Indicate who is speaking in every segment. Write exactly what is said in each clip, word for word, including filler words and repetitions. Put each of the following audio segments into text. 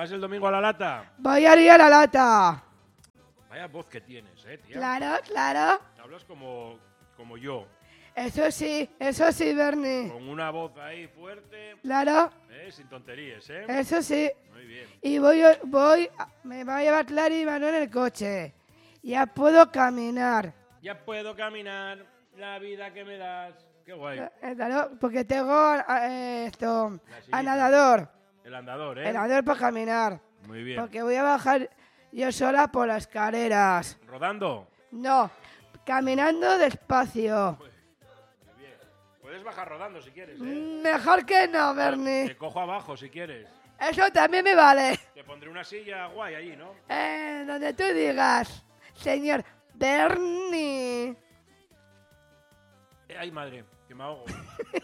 Speaker 1: ¿Vas el domingo a la lata?
Speaker 2: Voy a ir a la lata.
Speaker 1: Vaya voz que tienes, eh, tía.
Speaker 2: Claro, claro.
Speaker 1: Hablas como, como yo.
Speaker 2: Eso sí, eso sí, Bernie.
Speaker 1: Con una voz ahí fuerte.
Speaker 2: Claro.
Speaker 1: Eh, sin tonterías, ¿eh?
Speaker 2: Eso sí.
Speaker 1: Muy bien.
Speaker 2: Y voy, voy, me va a llevar Clary y Manuel en el coche. Ya puedo caminar.
Speaker 1: Ya puedo caminar, la vida que me das. Qué guay.
Speaker 2: Eh, Claro, porque tengo eh, esto,
Speaker 1: La sillita.
Speaker 2: a nadador.
Speaker 1: El andador, ¿eh?
Speaker 2: El nadador para caminar.
Speaker 1: Muy bien.
Speaker 2: Porque voy a bajar yo sola por las escaleras.
Speaker 1: ¿Rodando?
Speaker 2: No, caminando despacio.
Speaker 1: Muy bien. Puedes bajar rodando si quieres, ¿eh?
Speaker 2: Mejor que no,
Speaker 1: Te
Speaker 2: Bernie.
Speaker 1: cojo abajo si quieres.
Speaker 2: Eso también me vale.
Speaker 1: Te pondré una silla guay allí, ¿no?
Speaker 2: Eh, donde tú digas, señor Bernie.
Speaker 1: Eh, ay, madre, que me ahogo.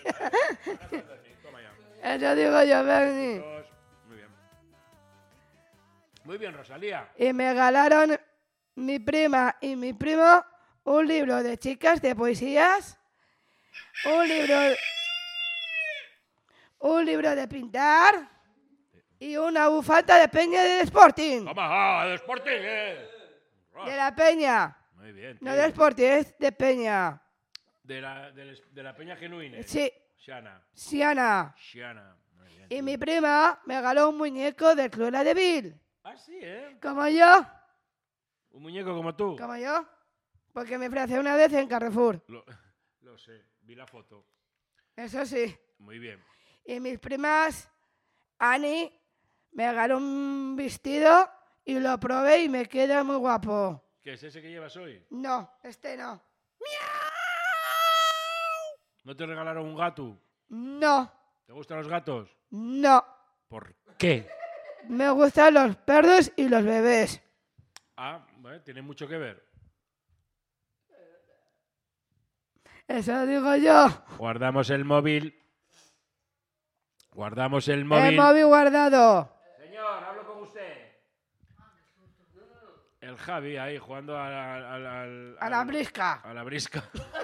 Speaker 1: Toma ya.
Speaker 2: Eso digo yo, Bernie.
Speaker 1: Dos. Muy bien. Muy bien, Rosalía.
Speaker 2: Y me regalaron mi prima y mi primo un libro de chicas de poesías, un libro, un libro de pintar y una bufanda de Peña de Sporting.
Speaker 1: Toma, ah, de Sporting, eh.
Speaker 2: De la Peña.
Speaker 1: Muy bien.
Speaker 2: No
Speaker 1: tío.
Speaker 2: de Sporting, es de Peña.
Speaker 1: De la, de, la- de la Peña Genuine.
Speaker 2: Sí,
Speaker 1: Shana.
Speaker 2: Siana.
Speaker 1: Shana. Muy bien.
Speaker 2: Y
Speaker 1: tío.
Speaker 2: mi prima me regaló un muñeco de Cruella de Vil.
Speaker 1: Ah, sí, ¿eh?
Speaker 2: Como yo,
Speaker 1: Un muñeco como tú.
Speaker 2: como yo. Porque me ofreció una vez en Carrefour.
Speaker 1: Lo, lo sé, vi la foto.
Speaker 2: Eso sí.
Speaker 1: Muy bien.
Speaker 2: Y mis primas, Ani, me regaló un vestido y lo probé y me queda muy guapo.
Speaker 1: ¿Qué es ese que llevas hoy?
Speaker 2: No, este no.
Speaker 1: ¿No te regalaron un gato?
Speaker 2: No,
Speaker 1: ¿Te gustan los gatos?
Speaker 2: no.
Speaker 1: ¿Por qué?
Speaker 2: Me gustan los perros y los bebés.
Speaker 1: Ah, bueno, tiene mucho que ver.
Speaker 2: Eso digo yo.
Speaker 1: Guardamos el móvil. Guardamos el móvil.
Speaker 2: El móvil guardado.
Speaker 1: Señor, hablo con usted. El Javi ahí jugando a la, a la- al-
Speaker 2: A la
Speaker 1: al-
Speaker 2: brisca.
Speaker 1: A la brisca.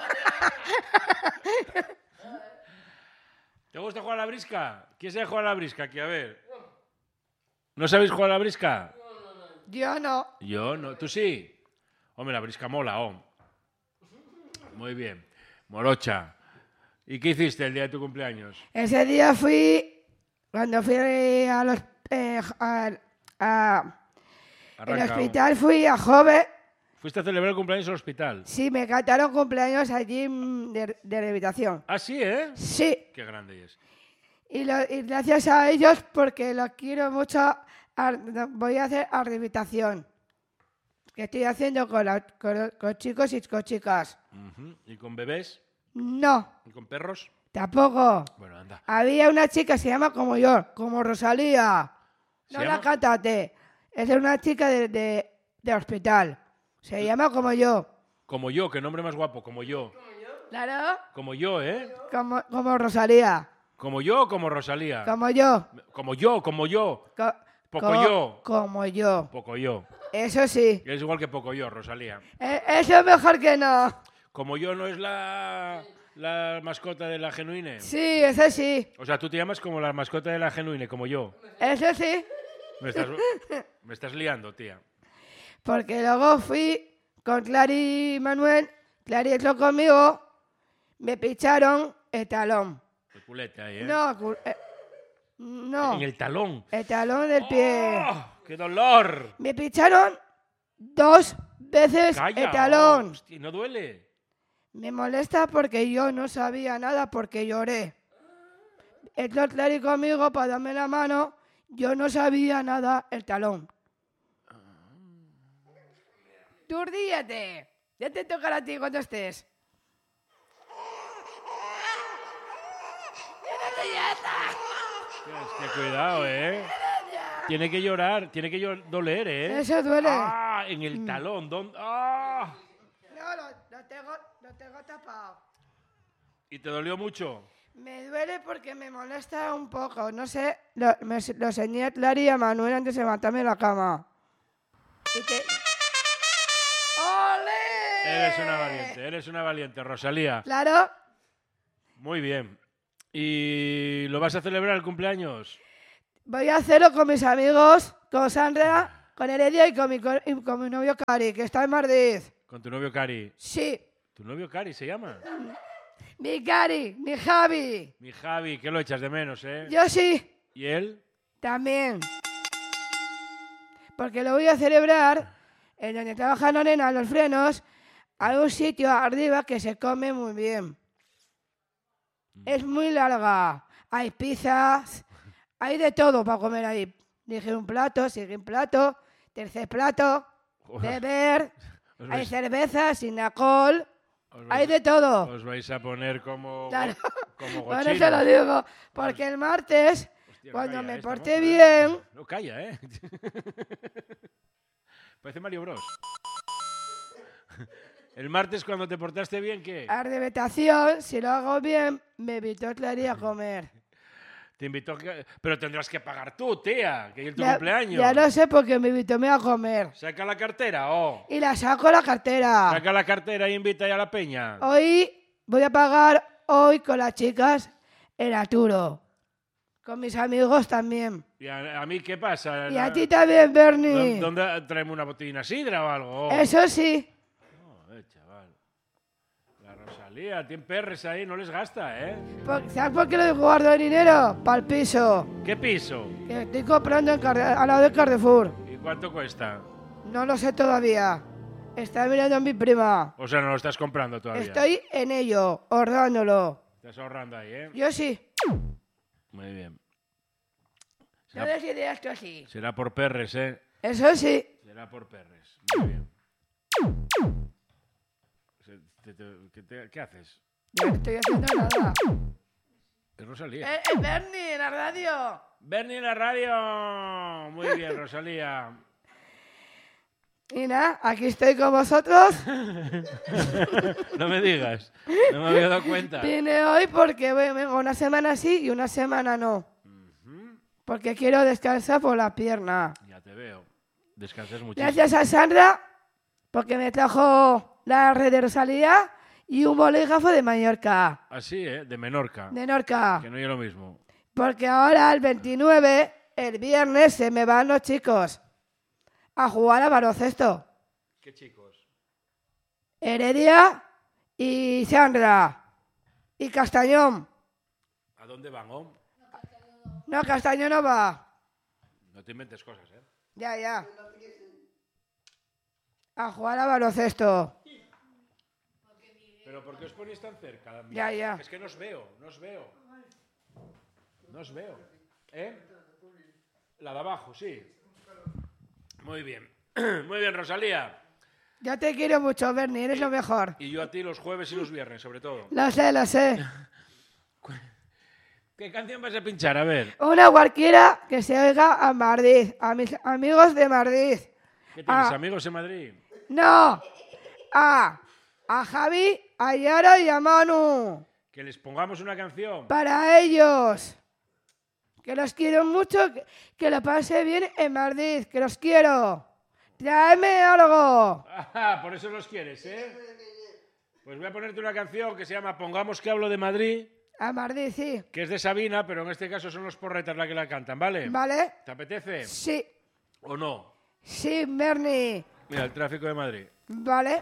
Speaker 1: ¿Te gusta jugar a la brisca? ¿Quién sabe jugar a la brisca aquí? A ver. ¿No sabéis jugar a la brisca?
Speaker 2: Yo no.
Speaker 1: Yo no. ¿Tú sí? Hombre, la brisca mola, oh. Muy bien. Morocha. ¿Y qué hiciste el día de tu cumpleaños?
Speaker 2: Ese día fui, cuando fui a los, eh, a, a- el
Speaker 1: Arranca, oh.
Speaker 2: hospital, fui a Jove.
Speaker 1: ¿Fuiste a celebrar el cumpleaños al hospital?
Speaker 2: Sí, me cantaron cumpleaños allí mm, de, de rehabilitación.
Speaker 1: Ah, sí, ¿eh?
Speaker 2: Sí,
Speaker 1: Qué grande es.
Speaker 2: y, lo- y gracias a ellos, porque los quiero mucho, a- voy a hacer a rehabilitación. Que estoy haciendo con, la- con- con chicos y con chicas.
Speaker 1: Ujú. ¿Y con bebés?
Speaker 2: No,
Speaker 1: ¿Y con perros?
Speaker 2: tampoco.
Speaker 1: Bueno, anda.
Speaker 2: Había una chica que se llama como yo, como Rosalía.
Speaker 1: ¿Se
Speaker 2: No la
Speaker 1: llama?
Speaker 2: cántate. Es una chica de, de, de hospital. Se llama como yo.
Speaker 1: Como yo, qué nombre más guapo, como yo.
Speaker 2: Claro.
Speaker 1: Como yo, ¿eh?
Speaker 2: Como, como Rosalía.
Speaker 1: Como yo o como Rosalía.
Speaker 2: Como yo.
Speaker 1: Como yo, como yo.
Speaker 2: Co-
Speaker 1: Poco
Speaker 2: co-
Speaker 1: yo.
Speaker 2: Como yo.
Speaker 1: Poco yo.
Speaker 2: Eso sí.
Speaker 1: Es igual que poco yo, Rosalía.
Speaker 2: E- Eso es mejor que no.
Speaker 1: Como yo no es la, la mascota de la Genuine.
Speaker 2: Sí, eso sí.
Speaker 1: O sea, tú te llamas como la mascota de la Genuine, como yo.
Speaker 2: Eso sí.
Speaker 1: Me estás, me estás liando, tía.
Speaker 2: Porque luego fui con Clary y Manuel. Clary entró conmigo. Me picharon el talón.
Speaker 1: El culete ahí, ¿eh?
Speaker 2: No, cu- eh, no.
Speaker 1: En el talón.
Speaker 2: El talón del pie.
Speaker 1: ¡Oh! ¡Qué dolor!
Speaker 2: Me picharon dos veces
Speaker 1: ¡Calla!
Speaker 2: el talón.
Speaker 1: Hostia, ¿no duele?
Speaker 2: Me molesta porque yo no sabía nada porque lloré. Entró Clary conmigo para darme la mano. Yo no sabía nada el talón. Tú ríete. Ya te tocará a ti cuando estés.
Speaker 1: Es que cuidado, ¿eh? Tiene que llorar, tiene que llor- doler, ¿eh?
Speaker 2: Eso duele.
Speaker 1: ¡Ah! En el talón. ¿Dónde? ¡Ah!
Speaker 2: No, lo, lo tengo, lo tengo tapado.
Speaker 1: ¿Y te dolió mucho?
Speaker 2: Me duele porque me molesta un poco. No sé, lo, me, lo enseñé a Clary y a Manuel antes de levantarme de la cama. Y que... ¡Ole!
Speaker 1: Eres una valiente, eres una valiente, Rosalía.
Speaker 2: Claro,
Speaker 1: Muy bien. ¿Y lo vas a celebrar el cumpleaños?
Speaker 2: Voy a hacerlo con mis amigos, con Sandra, con Heredia y con mi, co- y con mi novio Cari, que está en Madrid.
Speaker 1: Con tu novio Cari.
Speaker 2: Sí,
Speaker 1: ¿Tu novio Cari se llama?
Speaker 2: mi Cari, mi Javi.
Speaker 1: Mi Javi, que lo echas de menos, ¿eh?
Speaker 2: Yo sí,
Speaker 1: ¿Y él?
Speaker 2: también. Porque lo voy a celebrar en donde trabaja Lorena, los frenos, a un sitio arriba que se come muy bien. Es muy larga. Hay pizzas, hay de todo para comer ahí. Dije un plato, sigue un plato, tercer plato, beber,
Speaker 1: Os
Speaker 2: hay
Speaker 1: vais,
Speaker 2: cerveza sin alcohol,
Speaker 1: os
Speaker 2: hay
Speaker 1: vais-
Speaker 2: de todo.
Speaker 1: os vais a poner como,
Speaker 2: Claro.
Speaker 1: como
Speaker 2: Por
Speaker 1: gochinos.
Speaker 2: eso lo digo, porque el martes,
Speaker 1: Hostia, no
Speaker 2: cuando
Speaker 1: calla,
Speaker 2: me
Speaker 1: ¿eh? Esta
Speaker 2: porté
Speaker 1: moza, ¿eh?
Speaker 2: bien,
Speaker 1: No calla, ¿eh? Parece Mario Bros. El martes, cuando te portaste bien, ¿qué?
Speaker 2: a revetación, si lo hago bien, me invitó a Clary a comer.
Speaker 1: Te invitó a que... Pero tendrás que pagar tú, tía, que es tu
Speaker 2: Ya,
Speaker 1: cumpleaños.
Speaker 2: ya lo sé porque me invitó a comer.
Speaker 1: Saca la cartera, oh.
Speaker 2: Y la saco la cartera.
Speaker 1: Saca la cartera y invita ya a la peña.
Speaker 2: Hoy voy a pagar hoy con las chicas el Arturo. Con mis amigos también.
Speaker 1: ¿Y a, a mí qué pasa?
Speaker 2: Y a ti también, Bernie.
Speaker 1: ¿Dó- ¿Dónde traemos una botellina sidra o algo? Oh.
Speaker 2: Eso sí.
Speaker 1: Joder, chaval. La Rosalía, tiene perres ahí, no les gasta, ¿eh?
Speaker 2: Por- ¿Sabes por qué le guardo el dinero? Para el piso.
Speaker 1: ¿Qué piso?
Speaker 2: Que estoy comprando en Carde- al lado de Carrefour.
Speaker 1: ¿Y cuánto cuesta?
Speaker 2: No lo sé todavía. Está mirando a mi prima.
Speaker 1: O sea, no lo estás comprando todavía.
Speaker 2: Estoy en ello, ahorrándolo.
Speaker 1: Estás ahorrando ahí, ¿eh?
Speaker 2: Yo sí.
Speaker 1: Muy bien.
Speaker 2: No
Speaker 1: Será,
Speaker 2: des ideas tú así.
Speaker 1: será por perres, ¿eh?
Speaker 2: Eso sí.
Speaker 1: Será por perres. Muy bien. Se- te- te- ¿Qué, te- qué haces?
Speaker 2: Yo no estoy haciendo nada.
Speaker 1: Es Rosalía.
Speaker 2: ¡Eh, eh, Bernie, en la radio!
Speaker 1: Bernie en la radio. Muy bien, Rosalía.
Speaker 2: Y nada, aquí estoy con vosotros.
Speaker 1: No me digas. No me había dado cuenta.
Speaker 2: Vine hoy porque vengo una semana sí y una semana no.
Speaker 1: Ujú.
Speaker 2: Porque quiero descansar por la pierna.
Speaker 1: Ya te veo. Descansas muchísimo.
Speaker 2: Gracias a Sandra, porque me trajo la red de Rosalía y un bolígrafo de Mallorca,
Speaker 1: Así, ¿eh? De Menorca.
Speaker 2: de Norca.
Speaker 1: Que no es lo mismo.
Speaker 2: Porque ahora el veintinueve, el viernes, se me van los chicos a jugar a baloncesto.
Speaker 1: ¿Qué chicos?
Speaker 2: Heredia y Sandra. Y Castañón.
Speaker 1: ¿A dónde van, oh?
Speaker 2: No, Castañón no va.
Speaker 1: No te inventes cosas, ¿eh?
Speaker 2: Ya, ya. A jugar a baloncesto.
Speaker 1: ¿Pero por qué os ponéis tan cerca?
Speaker 2: Ya, ya.
Speaker 1: Es que no os veo, no os veo. No os veo. ¿Eh? La de abajo, sí. Muy bien. Muy bien, Rosalía.
Speaker 2: Yo te quiero mucho, Bernie, eres lo mejor.
Speaker 1: Y yo a ti los jueves y los viernes, sobre todo.
Speaker 2: Lo sé, lo sé.
Speaker 1: ¿Qué canción vas a pinchar? A ver.
Speaker 2: Una cualquiera que se oiga a Madrid, a mis amigos de Madrid.
Speaker 1: ¿Qué tienes,
Speaker 2: Ah.
Speaker 1: amigos en Madrid?
Speaker 2: No, a, a Javi, a Yara y a Manu.
Speaker 1: Que les pongamos una canción.
Speaker 2: Para ellos. Que los quiero mucho, que, que lo pase bien en Madrid, que los quiero. Tráeme algo.
Speaker 1: Ah, por eso los quieres, ¿eh? Pues voy a ponerte una canción que se llama Pongamos que hablo de Madrid,
Speaker 2: A Madrid, sí.
Speaker 1: que es de Sabina, pero en este caso son los porretas la que la cantan, ¿vale?
Speaker 2: ¿Vale?
Speaker 1: ¿Te apetece?
Speaker 2: Sí,
Speaker 1: ¿O no?
Speaker 2: sí, Bernie.
Speaker 1: Mira, el tráfico de Madrid.
Speaker 2: ¿Vale?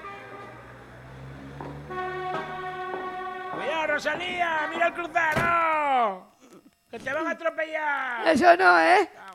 Speaker 1: ¡Cuidado, Rosalía! ¡Mira el crucero! ¡Que te van a atropellar!
Speaker 2: Eso no, ¿eh?